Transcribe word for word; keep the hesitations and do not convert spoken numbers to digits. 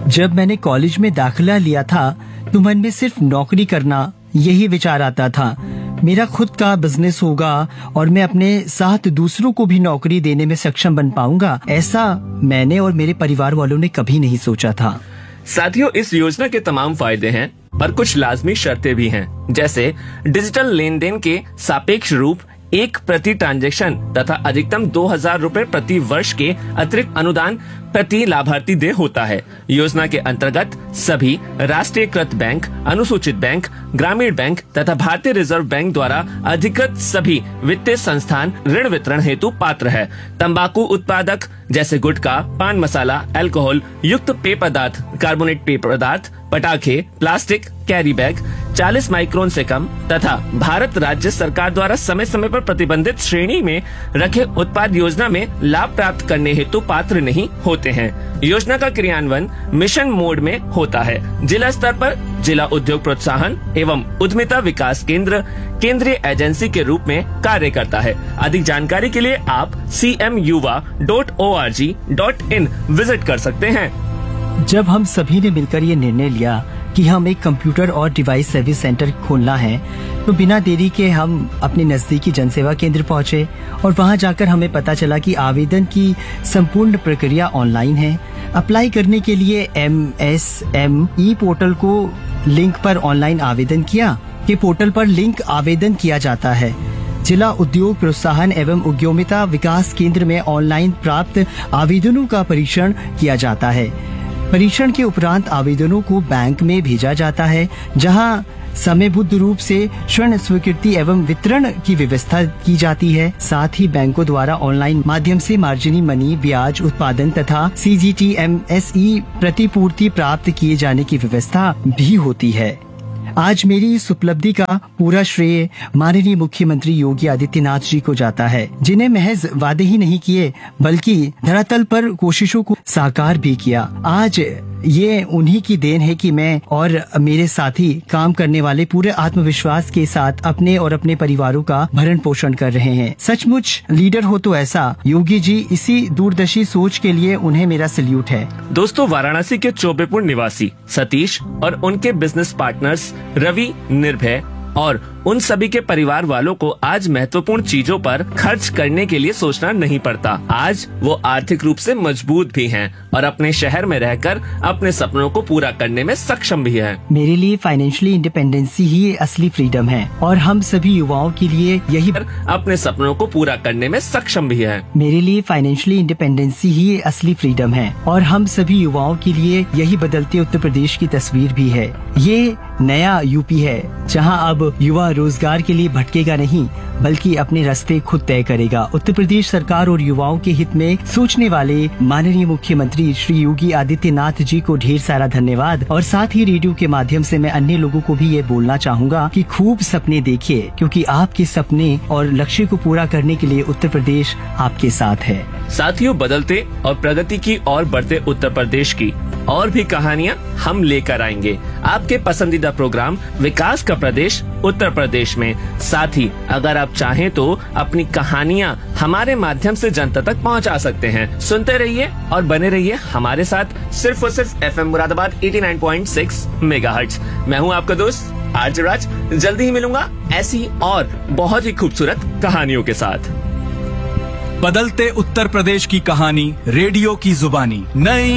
जब मैंने कॉलेज में दाखिला लिया था तो मन में सिर्फ नौकरी करना यही विचार आता था। मेरा खुद का बिजनेस होगा और मैं अपने साथ दूसरों को भी नौकरी देने में सक्षम बन पाऊंगा, ऐसा मैंने और मेरे परिवार वालों ने कभी नहीं सोचा था। साथियों, इस योजना के तमाम फायदे हैं, पर कुछ लाजमी शर्तें भी हैं, जैसे डिजिटल लेन देन के सापेक्ष रूप एक प्रति ट्रांजैक्शन तथा अधिकतम दो हजार रूपए प्रति वर्ष के अतिरिक्त अनुदान प्रति लाभार्थी दे होता है। योजना के अंतर्गत सभी राष्ट्रीयकृत बैंक, अनुसूचित बैंक, ग्रामीण बैंक तथा भारतीय रिजर्व बैंक द्वारा अधिकृत सभी वित्तीय संस्थान ऋण वितरण हेतु पात्र है। तंबाकू उत्पादक जैसे गुटखा, पान मसाला, अल्कोहल युक्त पेय पदार्थ, कार्बोनेट पेय पदार्थ, पटाखे, प्लास्टिक, कैरी बैग चालीस माइक्रोन से कम तथा भारत राज्य सरकार द्वारा समय समय पर प्रतिबंधित श्रेणी में रखे उत्पाद योजना में लाभ प्राप्त करने हेतु पात्र नहीं होते हैं। योजना का क्रियान्वयन मिशन मोड में होता है। जिला स्तर पर जिला उद्योग प्रोत्साहन एवं उद्यमिता विकास केंद्र केंद्रीय एजेंसी के रूप में कार्य करता है। अधिक जानकारी के लिए आप सी एम युवा dot O R G dot in visit कर सकते हैं। जब हम सभी ने मिलकर ये निर्णय लिया कि हम एक कंप्यूटर और डिवाइस सर्विस सेंटर खोलना है, तो बिना देरी के हम अपने नजदीकी जनसेवा केंद्र पहुंचे और वहां जाकर हमें पता चला कि आवेदन की संपूर्ण प्रक्रिया ऑनलाइन है। अप्लाई करने के लिए M S M E portal को लिंक पर ऑनलाइन आवेदन किया कि पोर्टल पर लिंक आवेदन किया जाता है। जिला उद्योग प्रोत्साहन एवं उद्यमिता विकास केंद्र में ऑनलाइन प्राप्त आवेदनों का परीक्षण किया जाता है। परीक्षण के उपरांत आवेदनों को बैंक में भेजा जाता है, जहां समयबद्ध रूप से ऋण स्वीकृति एवं वितरण की व्यवस्था की जाती है। साथ ही बैंकों द्वारा ऑनलाइन माध्यम से मार्जिनी मनी, ब्याज उत्पादन तथा सी G T M S E प्रतिपूर्ति प्राप्त किए जाने की व्यवस्था भी होती है। आज मेरी इस उपलब्धि का पूरा श्रेय माननीय मुख्यमंत्री योगी आदित्यनाथ जी को जाता है, जिन्हें महज वादे ही नहीं किए बल्कि धरातल पर कोशिशों को साकार भी किया। आज ये उन्हीं की देन है कि मैं और मेरे साथी काम करने वाले पूरे आत्मविश्वास के साथ अपने और अपने परिवारों का भरण पोषण कर रहे हैं। सचमुच लीडर हो तो ऐसा। योगी जी, इसी दूरदर्शी सोच के लिए उन्हें मेरा सल्यूट है। दोस्तों, वाराणसी के चौबेपुर निवासी सतीश और उनके बिजनेस पार्टनर्स रवि, निर्भय और उन सभी के परिवार वालों को आज महत्वपूर्ण चीजों पर खर्च करने के लिए सोचना नहीं पड़ता। आज वो आर्थिक रूप से मजबूत भी हैं और अपने शहर में रहकर अपने सपनों को पूरा करने में सक्षम भी हैं। मेरे लिए फाइनेंशियली इंडिपेंडेंसी ही असली फ्रीडम है और हम सभी युवाओं के लिए यही अपने सपनों को पूरा करने में सक्षम भी है। मेरे लिए फाइनेंशियली इंडिपेंडेंसी ही असली फ्रीडम है और हम सभी युवाओं के लिए यही बदलते उत्तर प्रदेश की तस्वीर भी है। ये नया यूपी है, जहां अब युवा रोजगार के लिए भटकेगा नहीं बल्कि अपने रास्ते खुद तय करेगा। उत्तर प्रदेश सरकार और युवाओं के हित में सोचने वाले माननीय मुख्यमंत्री श्री योगी आदित्यनाथ जी को ढेर सारा धन्यवाद। और साथ ही रेडियो के माध्यम से मैं अन्य लोगों को भी ये बोलना चाहूँगा कि खूब सपने देखिए, क्योंकि आपके सपने और लक्ष्य को पूरा करने के लिए उत्तर प्रदेश आपके साथ है। साथियों, बदलते और प्रगति की और बढ़ते उत्तर प्रदेश की और भी कहानियाँ हम लेकर आएंगे आपके पसंदीदा प्रोग्राम विकास का प्रदेश उत्तर प्रदेश में। साथ ही अगर आप चाहें तो अपनी कहानियाँ हमारे माध्यम से जनता तक पहुँचा सकते हैं। सुनते रहिए और बने रहिए हमारे साथ सिर्फ और सिर्फ एफ एम मुरादाबाद नवासी पॉइंट छह मेगाहर्ट्ज। मैं हूँ आपका दोस्त आरजे राज। जल्दी ही मिलूंगा ऐसी और बहुत ही खूबसूरत कहानियों के साथ। बदलते उत्तर प्रदेश की कहानी रेडियो की जुबानी। नई